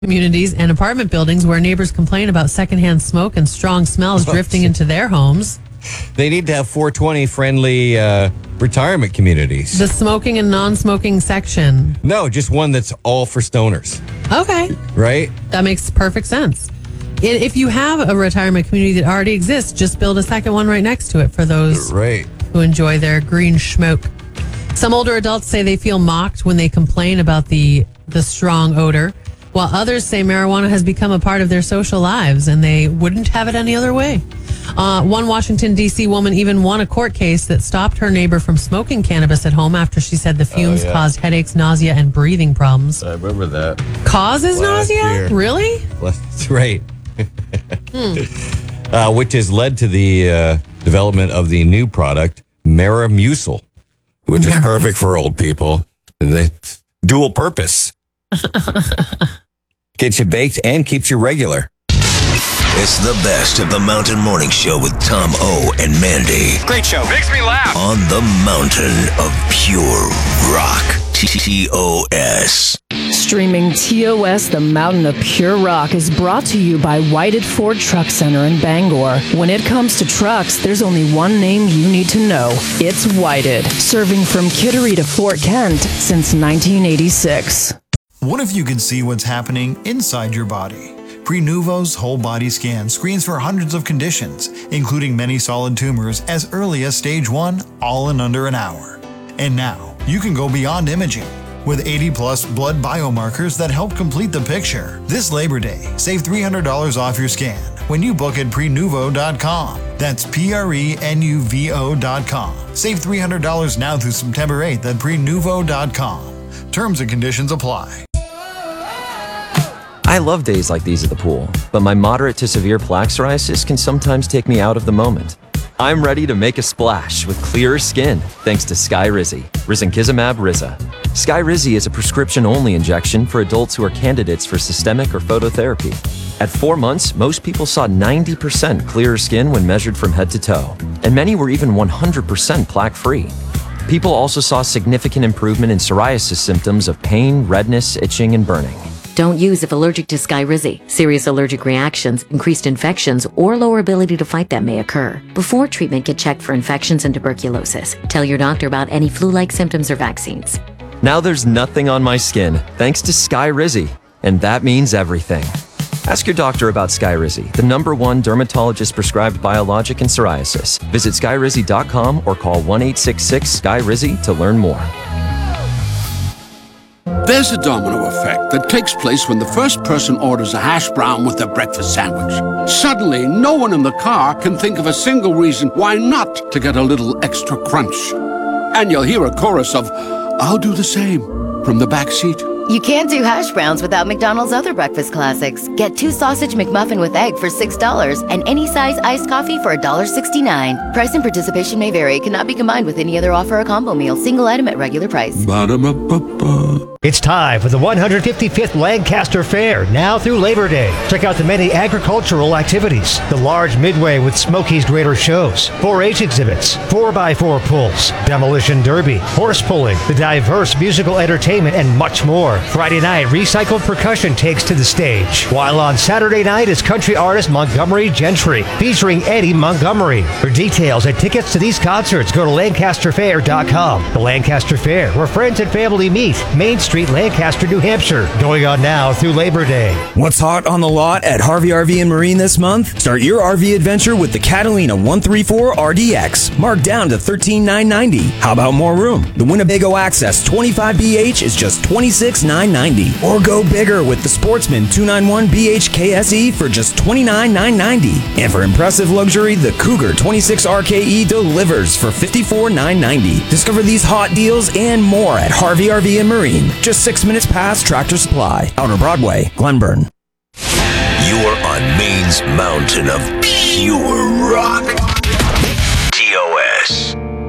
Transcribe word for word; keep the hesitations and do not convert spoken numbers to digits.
communities and apartment buildings where neighbors complain about secondhand smoke and strong smells drifting into their homes. They need to have four twenty friendly uh, retirement communities. The smoking and non-smoking section. No, just one that's all for stoners. Okay. Right? That makes perfect sense. If you have a retirement community that already exists, just build a second one right next to it for those right. who enjoy their green smoke. Some older adults say they feel mocked when they complain about the, the strong odor, while others say marijuana has become a part of their social lives and they wouldn't have it any other way. Uh, one Washington, D C woman even won a court case that stopped her neighbor from smoking cannabis at home after she said the fumes oh, yeah. caused headaches, nausea, and breathing problems. I remember that. Causes Last nausea? Year. Really? That's right. hmm. uh, which has led to the uh, development of the new product, Maramucil, which is perfect for old people. It's dual purpose. Gets you baked and keeps you regular. It's the best of the Mountain Morning Show with Tom O and Mandy. Great show. Makes me laugh. On the mountain of pure rock. T O S. Streaming T O S, the Mountain of Pure Rock, is brought to you by Whited Ford Truck Center in Bangor. When it comes to trucks, there's only one name you need to know. It's Whited. Serving from Kittery to Fort Kent since nineteen eighty-six. What if you could see what's happening inside your body? Prenuvo's whole body scan screens for hundreds of conditions, including many solid tumors as early as stage one, all in under an hour. And now, you can go beyond imaging. With eighty plus blood biomarkers that help complete the picture. This Labor Day, save three hundred dollars off your scan when you book at prenuvo dot com. That's P R E N U V O dot com. Save three hundred dollars now through September eighth at prenuvo dot com. Terms and conditions apply. I love days like these at the pool, but my moderate to severe plaque psoriasis can sometimes take me out of the moment. I'm ready to make a splash with clearer skin thanks to Skyrizi, Risankizumab Riza. Skyrizi is a prescription-only injection for adults who are candidates for systemic or phototherapy. At four months, most people saw ninety percent clearer skin when measured from head to toe, and many were even one hundred percent plaque-free. People also saw significant improvement in psoriasis symptoms of pain, redness, itching, and burning. Don't use if allergic to Skyrizi. Serious allergic reactions, increased infections, or lower ability to fight them may occur. Before treatment, get checked for infections and tuberculosis. Tell your doctor about any flu-like symptoms or vaccines. Now there's nothing on my skin, thanks to Skyrizi, and that means everything. Ask your doctor about Skyrizi, the number one dermatologist-prescribed biologic in psoriasis. Visit skyrizi dot com or call one eight six six Sky Rizi to learn more. There's a domino effect that takes place when the first person orders a hash brown with their breakfast sandwich. Suddenly, no one in the car can think of a single reason why not to get a little extra crunch. And you'll hear a chorus of, "I'll do the same," from the back seat. You can't do hash browns without McDonald's other breakfast classics. Get two sausage McMuffin with egg for six dollars and any size iced coffee for one dollar and sixty-nine cents. Price and participation may vary. Cannot be combined with any other offer or combo meal. Single item at regular price. Ba-da-ba-ba-ba. It's time for the one hundred fifty-fifth Lancaster Fair, now through Labor Day. Check out the many agricultural activities, the large midway with Smokey's Greater shows, four H exhibits, four by four pulls, demolition derby, horse pulling, the diverse musical entertainment, and much more. Friday night, recycled percussion takes to the stage, while on Saturday night is country artist Montgomery Gentry, featuring Eddie Montgomery. For details and tickets to these concerts, go to lancaster fair dot com. The Lancaster Fair, where friends and family meet. Main Street, Lancaster, New Hampshire. Going on now through Labor Day. What's hot on the lot at Harvey R V and Marine this month? Start your R V adventure with the Catalina one thirty-four R D X, marked down to thirteen thousand nine hundred ninety dollars. How about more room? The Winnebago Access twenty-five B H is just twenty-six thousand nine hundred ninety dollars. Or go bigger with the Sportsman two ninety-one B H K S E for just twenty-nine thousand nine hundred ninety dollars. And for impressive luxury, the Cougar twenty-six R K E delivers for fifty-four thousand nine hundred ninety dollars. Discover these hot deals and more at Harvey R V and Marine. Just six minutes past Tractor Supply. Outer Broadway, Glenburn. You're on Maine's mountain of pure rock.